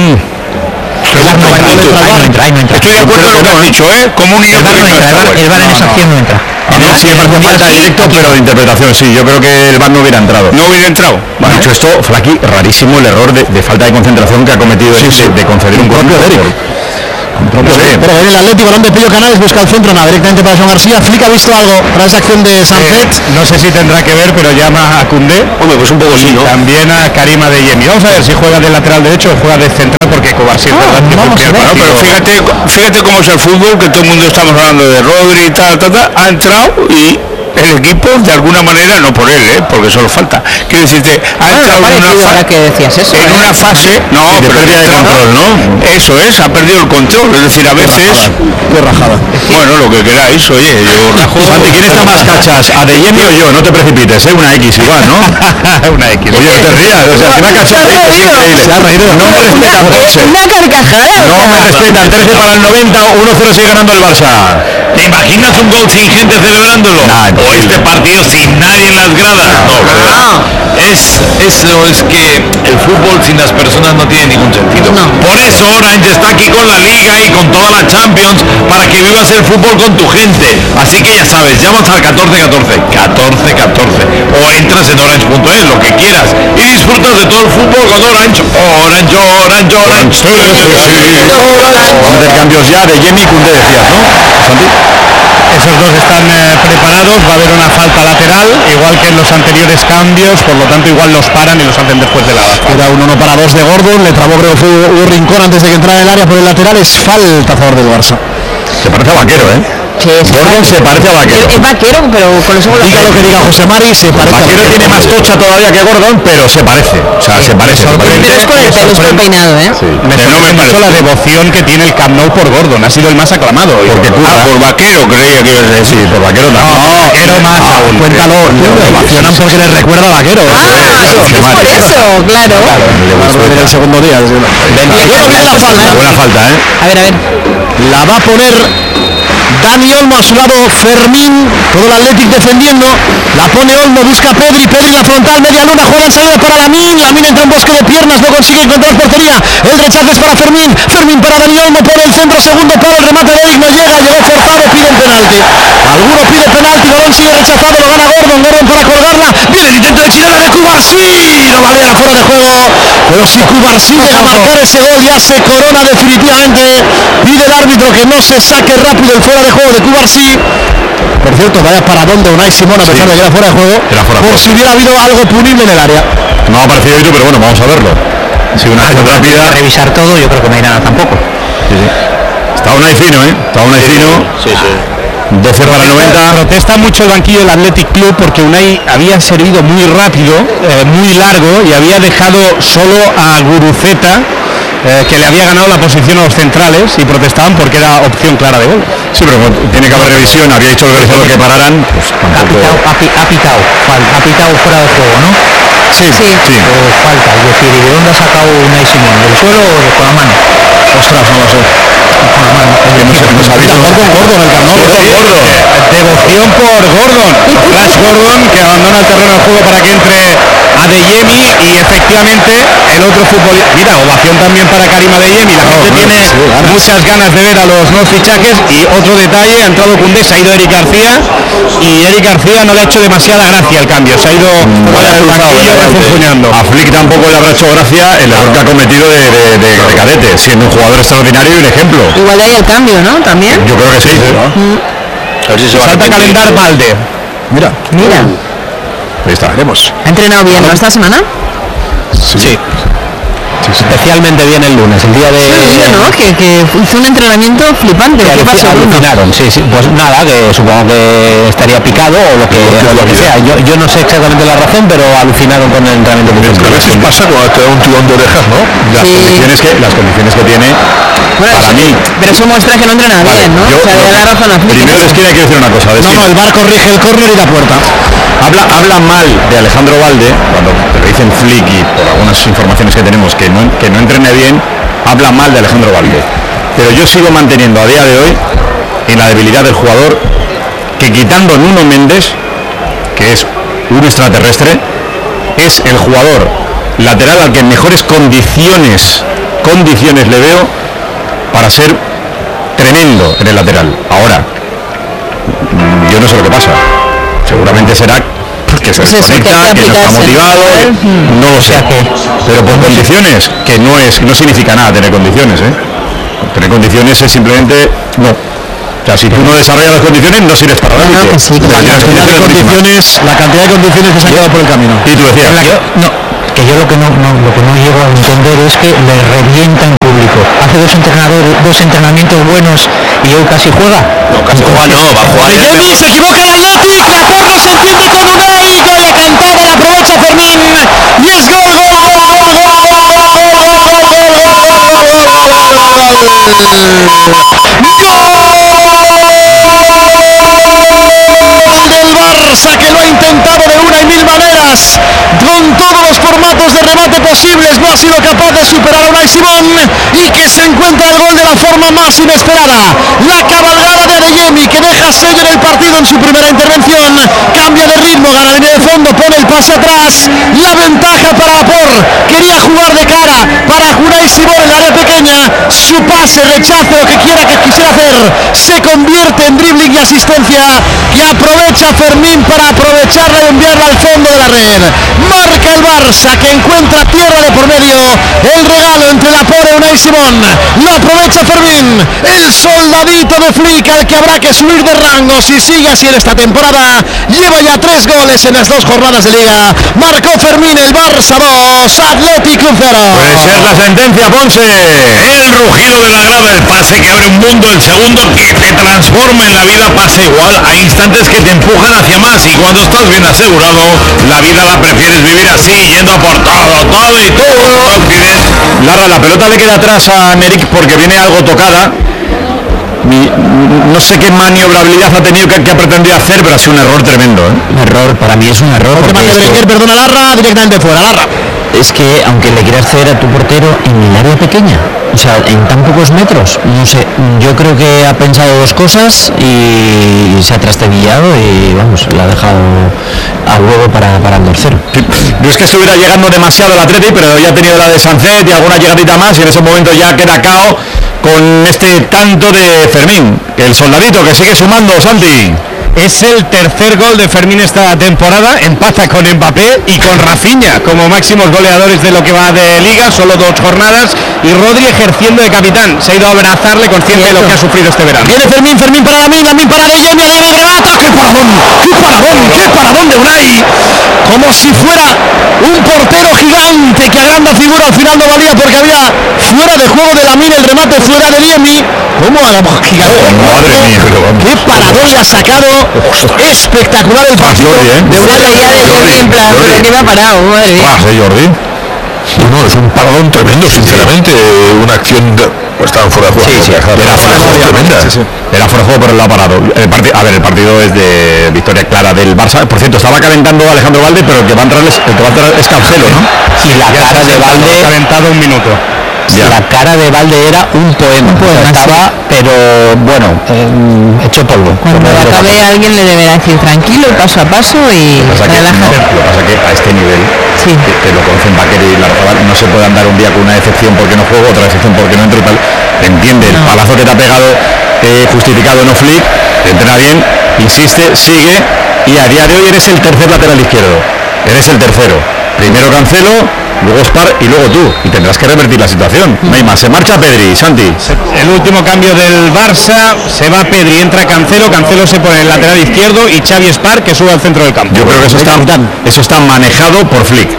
Estoy de acuerdo con lo que has dicho, como un niño el VAR en esa acción no entra. Sí, me parece falta directo, pero de interpretación, sí. Yo creo que el VAR no hubiera entrado. No hubiera entrado. Vale. Dicho esto, Flaqui, rarísimo el error de falta de concentración que ha cometido de conceder un córner de Eric. Pero en el Atlético, balón de Pello Canales, busca el centro, nada, directamente para Joan García. Flick ha visto algo tras esa acción de Sancet. No sé si tendrá que ver, pero llama a Koundé. Hombre, pues un poco sí, ¿no? También a Karim Adeyemi. Vamos a ver si juega de lateral derecho o juega de central, porque Kovacic es verdad que bueno, pero fíjate cómo es el fútbol, que todo el mundo estamos hablando de Rodri y tal, ha entrado y el equipo de alguna manera, no por él, porque solo falta, quiero decirte, ha entrado en una que decías eso, en una fase, no, de pérdida de control, ¿no? Eso es, ha perdido el control, es decir, a veces, Qué rajada. bueno, lo que queráis, oye, yo rajo. Santi, ¿quién está más cachas? ¿Adeyemi o yo? No te precipites, una X igual, ¿no? una X. Oye, no te rías, o sea, encima cachondito, es increíble. No me respetan, 13. Una carcajada. No me respetan, 13 para el 90, 1-0 sigue ganando el Barça. ¿Te imaginas un gol sin gente celebrándolo? O este partido sin nadie en las gradas. Eso es que el fútbol sin las personas no tiene ningún sentido. Por eso Orange está aquí con la Liga y con toda la Champions para que vivas el fútbol con tu gente. Así que ya sabes, llamas al 1414 o entras en orange.es, lo que quieras, y disfrutas de todo el fútbol con Orange. Orange. Vamos a hacer cambios ya de Yemi y Koundé, decías, ¿no, Santi? Esos dos están preparados, va a haber una falta lateral, igual que en los anteriores cambios, por lo tanto igual los paran y los hacen después de la baja. Era un 1 para 2 de Gordon, le trabó creo que Hugo Rincón antes de que entrara en el área por el lateral, es falta a favor del Barça. Se parece a Vaquero, Gordon se parece a Vaquero. Es Vaquero, pero con eso... Diga lo que diga José Mari, se parece Vaquero a tiene más tocha todavía que Gordon, pero se parece. O sea, se parece. Pero es con el pelo, es con el peinado, Me sorprende mucho la devoción que tiene el Camp Nou por Gordon, ha sido el más aclamado. por Vaquero creía que ibas a decir. Sí, por Vaquero también. Vaquero más aún. Cuéntalo, le ovacionan porque les recuerda a Vaquero. es por eso, claro. En el segundo día. Buena falta, A ver. La va a poner Dani Olmo, a su lado Fermín, todo el Athletic defendiendo, la pone Olmo, busca a Pedri la frontal, media luna, juega en salida para Lamine entra en bosque de piernas, no consigue encontrar portería, el rechazo es para Fermín para Dani Olmo, por el centro, segundo palo, el remate de Eric no llega, llegó forzado, piden penalti, alguno pide penalti, balón sigue rechazado, lo gana Gordon para colgarla, viene el intento de chilena de Cubarsí, no valía fuera de juego, pero si Cubarsí llega a marcar ese gol ya se corona definitivamente, pide el árbitro que no se saque rápido el fuera de juego de Cubarsí. Por cierto, vaya paradón de Unai Simón a pesar de que era fuera de juego, por si hubiera habido algo punible en el área. No ha aparecido hoy, pero bueno, vamos a verlo. Si una acción rápida. Revisar todo, yo creo que no hay nada tampoco. Está Unai fino, Está Unai fino. 12 para el 90. Protesta mucho el banquillo del Athletic Club porque Unai había servido muy rápido, muy largo, y había dejado solo a Guruceta, que le había ganado la posición a los centrales, y protestaban porque era opción clara de gol. Sí, pero tiene que haber revisión, había dicho el organizador que pararan, pues Ha pitado fuera de juego, ¿no? Sí. Falta, es decir, ¿y de dónde ha sacado Unai Simón? ¿Del suelo o con la mano? Ostras, no lo sé. Con la mano. Gordon, el Camp Nou. Devoción por Gordon. Flash Gordon, que abandona el terreno de juego para que entre Adeyemi, y efectivamente el otro futbolista. Mira, ovación también para Karim Adeyemi. La gente tiene muchas ganas de ver a los nuevos fichajes. Y otro detalle, ha entrado Koundé, se ha ido Eric García, y Eric García no le ha hecho demasiada gracia el cambio. Se ha ido refunfuñando. A Flick tampoco le habrá hecho gracia el error que ha cometido de cadete, siendo un jugador extraordinario y un ejemplo. Igual de ahí el cambio, ¿no? También. Yo creo que sí. A ver si se va Salta a calentar Valde. Mira. Ahí está, veremos. ¿Ha entrenado bien esta semana? Sí. especialmente bien el lunes, el día de... ¿no? Que hizo un entrenamiento flipante. ¿Qué pasó, Bruno? Sí, pues nada, que supongo que estaría picado o lo que sea. Yo no sé exactamente la razón, pero alucinaron con el entrenamiento que hizo. A veces pasa cuando te da un tirón de orejas, ¿no? Las condiciones que tiene, para mí... Pero eso muestra que no entrena bien, ¿no? O sea, le da razón a Flick. Primero les quiero decir una cosa. No, el VAR corrige el córner y la puerta. Habla mal de Alejandro Valde, cuando te dicen Flick y por algunas informaciones que tenemos que no entrene bien, habla mal de Alejandro Valde. Pero yo sigo manteniendo a día de hoy en la debilidad del jugador que, quitando Nuno Méndez, que es un extraterrestre, es el jugador lateral al que en mejores condiciones le veo para ser tremendo en el lateral. Ahora, yo no sé lo que pasa. Seguramente será que se desconecta, que no está motivado, no lo sé. Pero por condiciones, que no significa nada tener condiciones, ¿eh? Tener condiciones es simplemente no. O sea, si tú no desarrollas las condiciones, no sirves para nada. La cantidad de condiciones que se han quedado por el camino. Y tú decías, que yo lo que no llego a entender es que le revienta en público. Hace dos entrenamientos buenos y hoy casi juega. No, casi juega no, va a jugar. Yemi se equivoca el Athletic, la porra se entiende con Unai, gol a cantar, la aprovecha Fermín y es gol del Barça, que lo ha intentado de una y mil maneras, con todos los formatos de remate posibles, no ha sido capaz de superar a Unai Simón y que se encuentra el gol de la forma más inesperada. La cabalgada de Adeyemi, que deja sello en el partido en su primera intervención, cambia de ritmo, gana la línea de fondo, pone el pase atrás, la ventaja para Apor, quería jugar de cara para Unai Simón en el área pequeña, su pase, rechace, lo que quisiera hacer, se convierte en dribbling y asistencia, y aprovecha Fermín para aprovecharla y enviarla al fondo de la red. Marca el Barça, que encuentra tierra de por medio, el regalo entre la Apor y Unai Simón, lo aprovecha Fermín, el soldadito de Flick, al que habrá que subir de rango si sigue así en esta temporada. Lleva ya 3 goles en las 2 jornadas de liga. Marcó Fermín, el Barça 2, Athletic 0. Puede ser la sentencia, Ponce. El rugido de la grada, el pase que abre un mundo, el segundo que te transforma en la vida, pasa igual. Hay instantes que te empujan hacia más y cuando estás bien asegurado, la vida la prefieres vivir así, yendo a por todo y todo. Larra, la pelota le queda atrás a Merrick porque viene algo tocada. No sé qué maniobrabilidad ha tenido, que ha pretendido hacer, pero ha sido un error tremendo, ¿eh? Un error, para mí es un error. Perdona, Larra, directamente fuera, Larra. Es que aunque le quieras ceder a tu portero en el área pequeña, o sea, en tan pocos metros, no sé, yo creo que ha pensado 2 cosas y se ha trastabillado y vamos, le ha dejado a huevo para el 2-0. No es que estuviera llegando demasiado el Atleti, pero ya ha tenido la de Sancet y alguna llegadita más, y en ese momento ya queda cao con este tanto de Fermín, el soldadito que sigue sumando, Santi. Es el tercer gol de Fermín esta temporada, empata con Mbappé y con Rafinha como máximos goleadores de lo que va de Liga, solo 2 jornadas, y Rodri ejerciendo de capitán, se ha ido a abrazarle consciente de lo que ha sufrido este verano. Viene Fermín para Lamin para Adeyemi, Adeyemi remata, ¡qué paradón de Unai! Como si fuera un portero gigante, que a gran figura al final no valía porque había fuera de juego de Lamin, el remate fuera de Adeyemi. ¿Cómo a la gigante? Madre mía, ¡qué paradón le ha sacado! Espectacular el partido de una caída de Jordi en plan, pero que me ha parado, madre mía. Jordi. No, es un paradón tremendo, sinceramente. Una acción estaban fuera de juego. Sí, era fuera de juego, tremenda. Era fuera de juego, pero lo ha parado. El partido es de victoria clara del Barça. Por cierto, estaba calentando Alejandro Valde, pero el que va a entrar es Cancelo, ¿no? Y la cara de Valde calentado un minuto. La cara de Valde era un poema estaba, pero bueno, hecho polvo. Cuando acabe alguien le deberá decir tranquilo, paso a paso y relájate. Lo que pasa es que a este nivel, que lo conocen Baquero y Larrazabal, no se puede andar un día con una decepción porque no juego, otra decepción porque no entro y tal. Entiende, el palazo que te ha pegado justificado, no Flick, te entrena bien, insiste, sigue, y a día de hoy eres el tercer lateral izquierdo. Eres el tercero. Primero Cancelo, luego Spar y luego tú, y tendrás que revertir la situación. No hay más, se marcha Pedri, Santi. El último cambio del Barça, se va Pedri, entra Cancelo se pone en el lateral izquierdo y Xavi Spar, que sube al centro del campo. Yo creo que eso está manejado por Flick.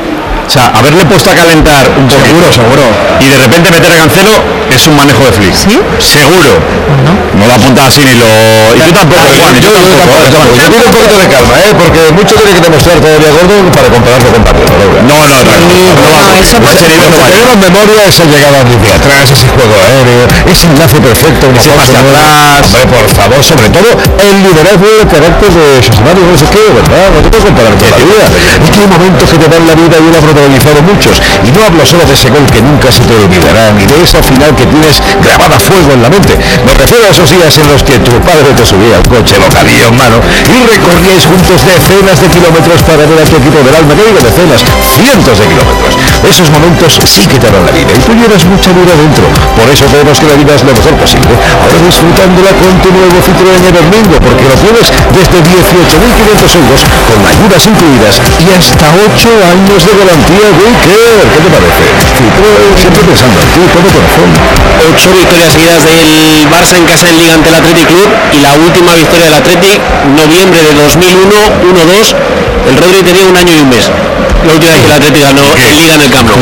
O sea, haberle puesto a calentar un poquito, seguro, y de repente meter a Cancelo es un manejo de Flick. ¿Sí? Seguro. No lo apunta así ni lo... Y tú tampoco, Juan, yo tampoco. Yo quiero un poquito de calma, porque mucho tiene que demostrar todavía Gordon para compararlo con Patrick. No, eso pues... Tenemos memoria, esa llegada desde atrás, ese juego aéreo, ese enlace perfecto, ese pase atrás. Hombre, por favor, sobre todo el liderazgo y el carácter de José Mario, no sé qué, ¿verdad? No te puedo comparar con la vida. Es que hay momentos que te dan la vida y él ha protagonizado muchos. Y no hablo solo de ese gol que nunca se te olvidará, ni de esa final que tienes grabada a fuego en la mente. Me refiero a esos días en los que tu padre te subía al coche, localillo en mano, y recorríais juntos decenas de kilómetros para ver a tu equipo del alma. No digo decenas, cientos de kilómetros. Esos momentos sí que te dan la vida y tú llevas mucha vida dentro. Por eso tenemos que la vida es lo mejor posible. Ahora disfrutándola con tu nuevo Citroën Evermingo, porque lo tienes desde 18.500 euros con ayudas incluidas y hasta 8 años de garantía Wicker. ¿Qué te parece? Citroën, siempre pensando en ti, todo corazón. 8 victorias seguidas del Barça en casa en Liga ante el Athletic Club y la última victoria del Athletic, noviembre de 2001, 1-2. El Rodri tenía un año y un mes. La última vez que el Athletic ganó en Liga en el Camp Nou.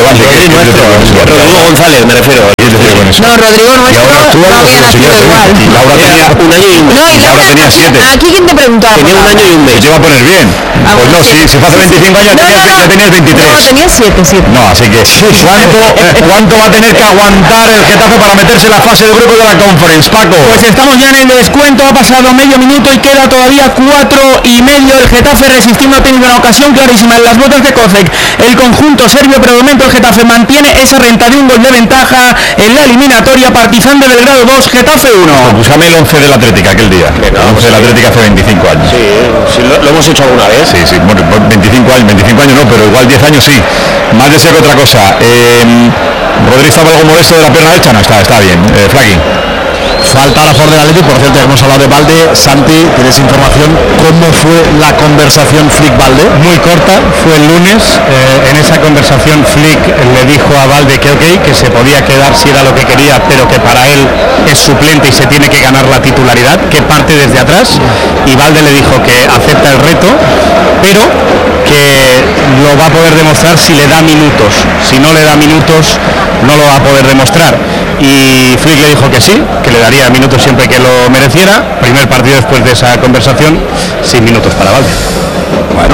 Rodrigo González, me refiero. No, Rodrigo nuestro no había nacido igual. Y Laura tenía un año y un mes. No, y Laura tenía 7. Aquí quién te preguntaba. Tenía un año y un mes. Te va a poner bien. Pues no, si fue hace 25 años ya tenías 23. No, tenía 7. No, así que ¿cuánto va a tener que aguantar el Getafe para meterse en la fase de grupo de la Conference, Paco? Pues estamos ya en el descuento, ha pasado medio minuto y queda todavía 4 y medio. El Getafe resistiendo ha tenido una ocasión clarísima en las botas de Kozek. El conjunto serbio, pero de momento el Getafe mantiene esa renta de un gol de ventaja en la eliminatoria. Partizan de Belgrado 2, Getafe 1. Pues búscame el 11 del Atlético aquel día. El 11 del Atlético hace 25 años. Sí, lo hemos hecho alguna vez. Sí, bueno, 25 años no, pero igual 10 años sí. Más deseo que otra cosa. Rodri estaba algo molesto de la pierna derecha, no, está bien. Flaqui. Falta a la favor del Atlético, por cierto, hemos hablado de Balde. Santi, ¿tienes información? ¿Cómo fue la conversación Flick-Balde? Muy corta, fue el lunes. En esa conversación Flick le dijo a Balde que ok, que se podía quedar si era lo que quería, pero que para él es suplente y se tiene que ganar la titularidad, que parte desde atrás. Y Balde le dijo que acepta el reto, pero que lo va a poder demostrar si le da minutos. Si no le da minutos, no lo va a poder demostrar. Y Flick le dijo que sí, que le daría minutos siempre que lo mereciera. Primer partido después de esa conversación, sin minutos para Balde. Bueno,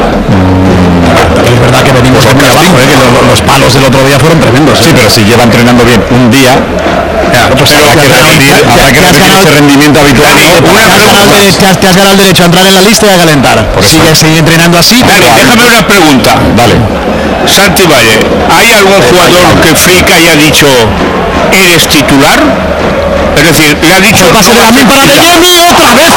es verdad que venimos de muy abajo, que los palos del otro día fueron tremendos. Sí, pero si lleva entrenando bien un día, pues habrá que rendir ese rendimiento habitual. Te has ganado el derecho a entrar en la lista y a calentar. Sigue entrenando así. Dani, déjame una pregunta. Dale. Santi Valle, ¿hay algún jugador que Flick haya dicho eres titular? Es decir, le ha dicho el pase de la para De Jong, otra vez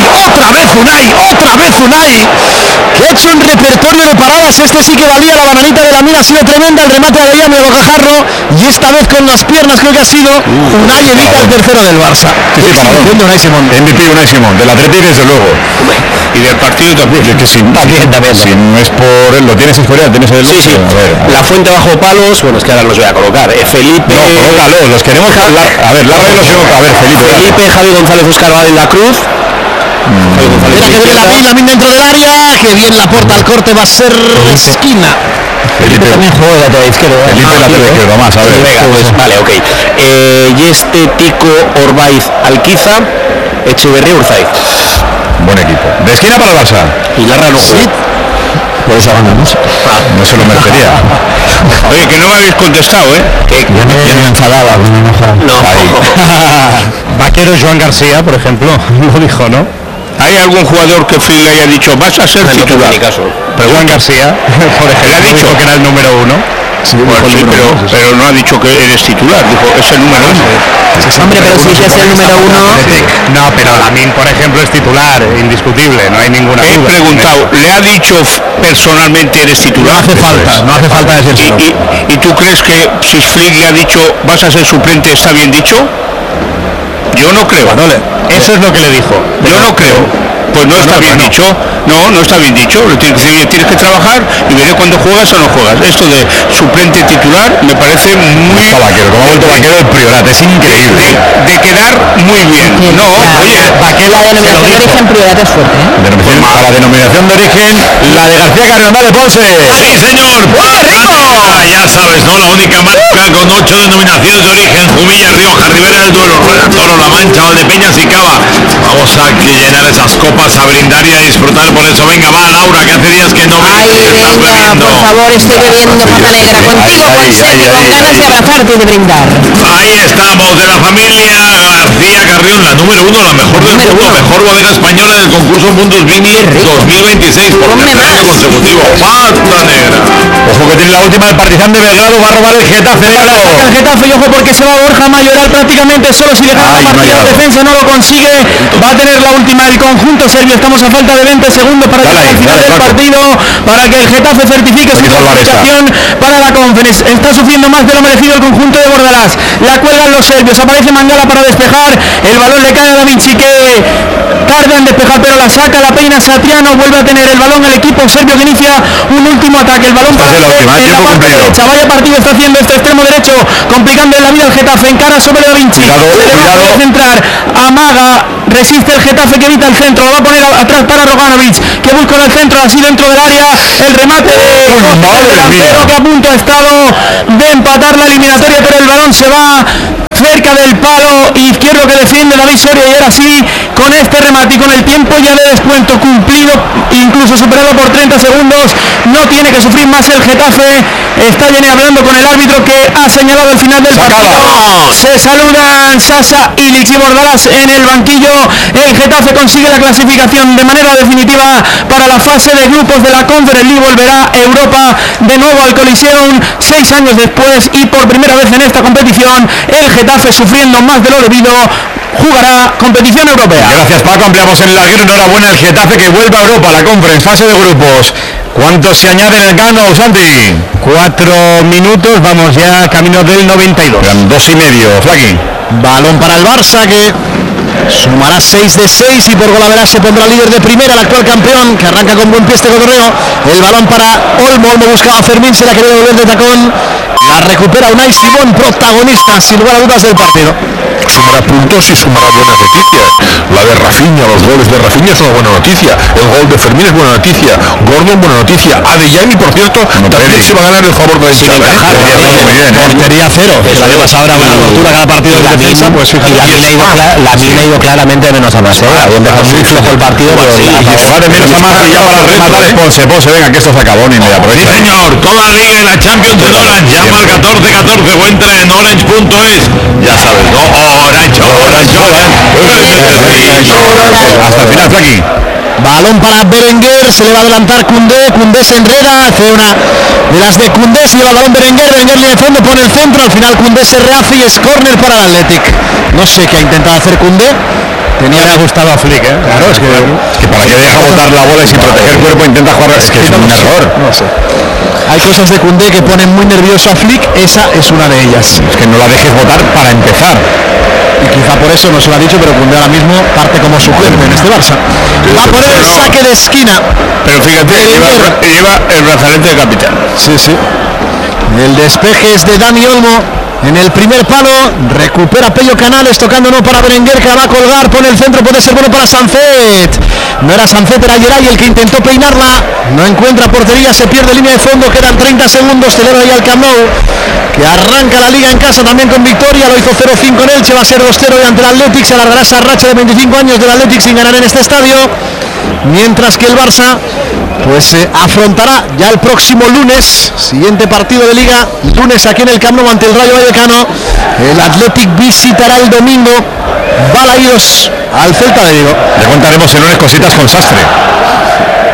Unai, que ha hecho un repertorio de paradas. Este sí que valía, la bananita de la mina ha sido tremenda, el remate de Adeyemi a bocajarro, y esta vez con las piernas creo que ha sido Unai, evita el tercero del Barça. Unai Simón, MVP Unai Simón, del Atlético desde luego. Y del partido también. Es que si no es por él, lo tienes historial, tienes el... Sí. La fuente bajo palos, bueno, es que ahora los voy a colocar. Felipe... No, colócalo, los queremos... A ver, Felipe, Javi González, Óscar Vale en la cruz. Mira que viene Lamin dentro del área, que bien la porta al corte, va a ser esquina. Felipe también juega de lateral izquierdo. Felipe lateral izquierdo, más, a ver. Vale, ok. Yeste, Tico, Orbaiz, Alquiza, Echeverría, Urzaiz. Buen equipo. De esquina para el Barça. Y Larra no juega. Por eso ganamos. No se lo merecería. Oye, que no me habéis contestado, Que yo me enfadaba con enojado. No. Vaquero Joan García, por ejemplo, lo dijo, ¿no? ¿Hay algún jugador que Flick le haya dicho vas a ser titular? Pero Joan García, por ejemplo, le ha dicho que era el número 1. Sí, pero no ha dicho que eres titular, dijo es el número 1. Hombre, pero si es el número 1. No, pero Lamin, por ejemplo, es titular, indiscutible, no hay ninguna duda. He preguntado, ¿le ha dicho personalmente eres titular? No hace falta decir. ¿Y tú crees que si Flick le ha dicho vas a ser suplente está bien dicho? Yo no creo. Eso es lo que le dijo. Yo no creo. Pues no está bien dicho, no está bien dicho. Tienes que trabajar y veré cuando juegas o no juegas. Esto de suplente titular me parece muy... Vaquero, como ha vuelto Vaquero del Priorat, es increíble. De quedar muy bien. No, oye, la denominación de origen Priorat es fuerte, ¿eh? Para denominación de origen, la de García Cardenal de Ponce. Sí, señor. Ya sabes, ¿no? La única marca con 8 denominaciones de origen: Jumilla, Rioja, Ribera del Duero, Rueda, Toro, La Mancha, Valdepeñas y Cava. Vamos a llenar esas copas, a brindar y a disfrutar. Por eso, venga, va, Laura, que hace días que no me estás bebiendo. Por favor, estoy bebiendo pata negra contigo, José, con ganas de abrazarte y de brindar. Ahí estamos, de la familia García Carrión, la número 1, la mejor del mundo, mejor bodega española del concurso Mundus Vini 2026 por tercer año consecutivo. Pata negra. Ojo que tiene la última del Partizan de Belgrado, va a robar el Getafe. El Getafe, y ojo porque se va Borja Mayoral prácticamente solo. Si le gana la partida de defensa no lo consigue, va a tener la última el conjunto serbio. Estamos a falta de 20 segundos para llegar al final del partido, para que el Getafe certifique su clasificación para la Conference. Está sufriendo más de lo merecido el conjunto de Bordalás. La cuelgan los serbios, aparece Mangala para despejar, el balón le cae a David Chique, tarda en despejar pero la saca, la peina Satriano, vuelve a tener el balón el equipo serbio que inicia un último ataque. El balón para en la parte derecha, vaya partido está haciendo este extremo derecho, complicando en la vida el Getafe, encara sobre Da Vinci, cuidado. Centrar, amaga, resiste el Getafe que evita el centro, lo va a poner atrás para Roganovic, que busca el centro así dentro del área, el remate del delantero que a punto ha estado de empatar la eliminatoria, pero el balón se va cerca del palo izquierdo que defiende David Soria, y ahora sí, con este remate y con el tiempo ya de descuento cumplido, incluso superado por 30 segundos, no tiene que sufrir más el Getafe. Está Jenny hablando con el árbitro que ha señalado el final del partido. Se saludan Sasa, Ilic y Bordalás en el banquillo. El Getafe consigue la clasificación de manera definitiva para la fase de grupos de la Conference League. Volverá Europa de nuevo al Coliseum 6 años después, y por primera vez en esta competición el Getafe, sufriendo más de lo debido, jugará competición europea. Gracias, Paco, ampliamos en el larguero. Enhorabuena al Getafe que vuelve a Europa, la Conference, fase de grupos. ¿Cuántos se añaden en el Camp Nou, Santi? 4 minutos, vamos ya camino del 92. Eran 2 y medio, Flaqui. Balón para el Barça, que sumará 6 de 6 y por golaveras se pondrá líder de primera, el actual campeón, que arranca con buen pie este cotorreo. El balón para Olmo, Olmo buscaba a Fermín, se la quería volver de tacón. La recupera Unai Simón, protagonista sin lugar a dudas del partido. Sumará puntos y sumará buenas noticias. La de Rafinha, los goles de Rafinha es una buena noticia. El gol de Fermín es buena noticia. Gordon, buena noticia. Adeyemi, por cierto, también se va a ganar el favor de la hinchada. Portería cero. El año pasado era una tortura cada partido de defensa, pues fíjate. La mina ha ido claramente de menos a más, había empezado muy flojo el partido, pero se va de menos a más, y ya para rematar Ponce, venga, que esto se acabó, ni media. Sí, señor, toda la liga y la Champions en Orange. Llama al 1414 o entra en orange.es. Ya sabes, ¿no? Orange. Hasta el final, Flaqui. Balón para Berenguer, se le va a adelantar Koundé, Koundé se enreda, hace una de las de Koundé, se lleva el balón Berenguer, Berenguer línea de fondo, pone el centro, al final Koundé se rehace y es córner para el Athletic. No sé qué ha intentado hacer Koundé. Le ha gustado a Flick, ¿eh? Claro, es que para que deja botar la bola y sin proteger el cuerpo intenta jugar, es que es un error. No sé. Hay cosas de Koundé que ponen muy nervioso a Flick, esa es una de ellas. Es que no la dejes votar para empezar. Y quizá por eso no se lo ha dicho, pero Koundé ahora mismo parte como suplente en este Barça. Va a poner el saque de esquina. Pero fíjate, lleva el brazalete de capitán. Sí, sí. El despeje es de Dani Olmo. En el primer palo, recupera Pello Canales, tocando no para Berenguer, que la va a colgar, pone el centro, puede ser bueno para Sancet. No era Sancet, era Geray el que intentó peinarla, no encuentra portería, se pierde línea de fondo, quedan 30 segundos, celebra ya el Camp Nou, que arranca la liga en casa también con victoria, lo hizo 0-5 en Elche, va a ser 2-0 ante el Athletic, se alargará esa racha de 25 años del Athletic sin ganar en este estadio, mientras que el Barça pues afrontará ya el próximo lunes, siguiente partido de liga, lunes aquí en el Camp Nou ante el Rayo Vallecano. El Athletic visitará el domingo Balaídos al Celta de Vigo. Le contaremos el lunes cositas con Sastre.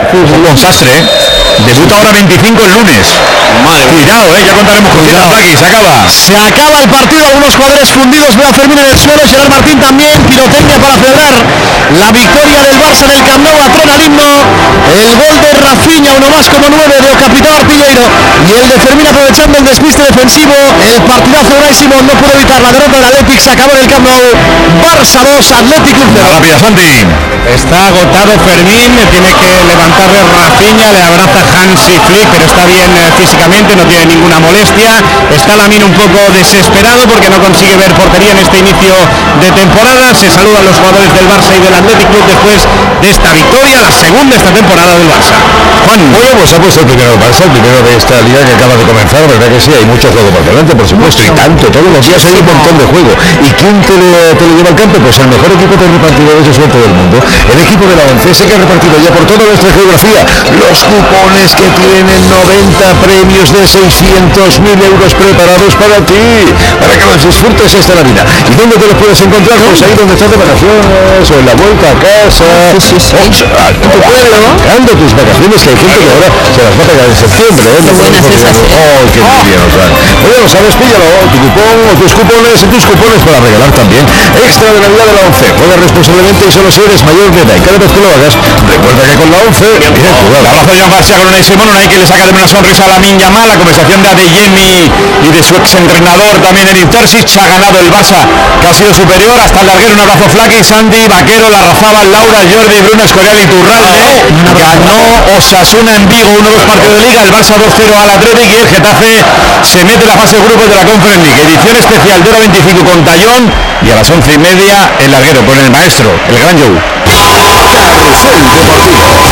Un desastre, ¿eh? Debuta ahora 25 el lunes. Cuidado, ya contaremos con cuidado. Aquí se acaba. Se acaba el partido, algunos jugadores fundidos, veo a Fermín en el suelo, Gerard Martín también, pirotecnia para celebrar la victoria del Barça en el Camp Nou, atrona el himno, el gol de Rafinha, uno más como 9 de Capitán Artilleiro, y el de Fermín aprovechando el despiste defensivo. El partidazo de Unai Simón no pudo evitar la derrota del Athletic, se acabó en el Camp Nou. Barça 2, Athletic Club 0. Rápida, Santi. Está agotado Fermín, tiene que levantarle Rafinha, le abraza Hansi Flick, pero está bien físicamente, no tiene ninguna molestia. Está Lamine un poco desesperado porque no consigue ver portería en este inicio de temporada. Se saludan los jugadores del Barça y del Athletic Club después de esta victoria, la segunda esta temporada del Barça. Juan, bueno, pues ha puesto el primero del Barça, el primero de esta liga que acaba de comenzar, verdad que sí, hay mucho juego por delante, por supuesto, y tanto, todos los días hay un montón de juego. ¿Y quién te lo lleva al campo? Pues el mejor equipo de repartidores de suerte del mundo, el equipo de la ONCE, que ha repartido ya por toda nuestra geografía los cupones que tienen 90 premios de 600.000 euros preparados para ti, para que los disfrutes esta Navidad. ¿Y dónde te los puedes encontrar? Pues ahí donde estás de vacaciones o en la vuelta a casa. Dando tus vacaciones, que hay gente que ahora se las va a pegar en septiembre. Qué buenas esas. Oh, qué bien, o sea. Oye, lo sabes, píllalo, tu cupón o tus cupones para regalar también. Extra de Navidad de la ONCE. Juega responsablemente y solo si eres mayor de edad. Y cada vez que lo hagas, recuerda que con la ONCE tienes jugado. Abrazo Joan García con Unai Simón, Unai que le saca de una sonrisa a Lamine Yamal. La conversación de Adeyemi y de su exentrenador también en Terzic. Ha ganado el Barça, que ha sido superior hasta el larguero. Un abrazo Flaky, Sandy, Vaquero, Larrazábal, Laura, Jordi, Bruno, Escorial y Turralde. Ganó Osasuna en Vigo, 1-2 partido de Liga, el Barça 2-0 al Athletic y el Getafe se mete en la fase de grupos de la Conference League. Edición especial de hora 25 con Tallón y a las 11:30 el larguero con el maestro, el gran Joe. Carrusel Deportivo.